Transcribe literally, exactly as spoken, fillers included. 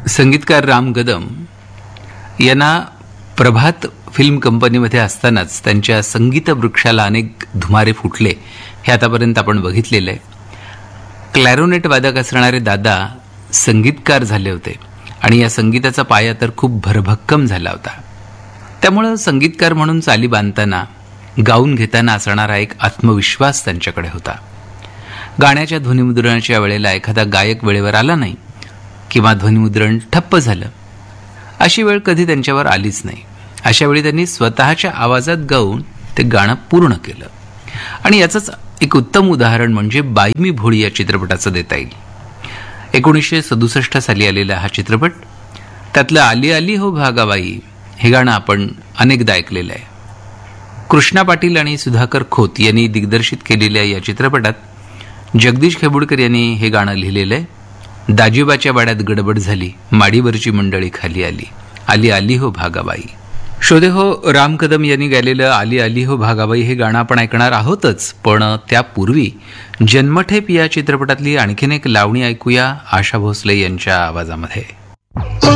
संगीतकार राम कदम यांना प्रभात फिल्म कंपनीमध्ये असतानाच त्यांच्या संगीत वृक्षाला अनेक धुमारे फुटले हे आतापर्यंत आपण बघितलेलं आहे. क्लॅरोनेट वादक असणारे दादा संगीतकार झाले होते आणि या संगीताचा पाया तर खूप भरभक्कम झाला होता. त्यामुळं संगीतकार म्हणून चाली बांधताना गाऊन घेताना असणारा एक आत्मविश्वास त्यांच्याकडे होता. गाण्याच्या ध्वनिमुद्रणाच्या वेळेला एखादा गायक वेळेवर आला नाही किंवा ध्वनिमुद्रण ठप्प झालं अशी वेळ कधी त्यांच्यावर आलीच नाही. अशा वेळी त्यांनी स्वतःच्या आवाजात गाऊन ते गाणं पूर्ण केलं. आणि याचंच एक उत्तम उदाहरण म्हणजे बाई मी भोळी या चित्रपटाचं देता येईल. एकोणीसशे सदुसष्ट साली आलेला हा चित्रपट, त्यातलं आली आली हो भागाबाई हे गाणं आपण अनेकदा ऐकलेलं आहे. कृष्णा पाटील आणि सुधाकर खोत यांनी दिग्दर्शित केलेल्या या चित्रपटात जगदीश खेबुडकर यांनी हे गाणं लिहिलेलं आहे. दाजीबाच्या वाड्यात गडबड झाली, माडीवरची मंडळी खाली आली, आली आली हो भागाबाई. श्रोते हो, राम कदम यांनी गायलेलं आली आली हो भागाबाई हे गाणं आपण ऐकणार आहोतच, पण त्यापूर्वी जन्मठेप या चित्रपटातली आणखीन एक लावणी ऐकूया आशा भोसले यांच्या आवाजामध्ये.